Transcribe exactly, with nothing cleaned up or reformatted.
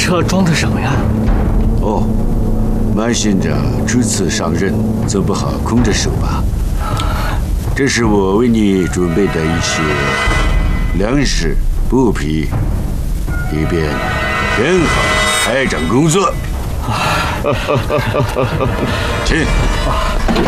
车装的什么呀？ 哦，慢行者初次上任，总不好空着手吧？这是我为你准备的一些粮食、布匹，以便更好开展工作。请。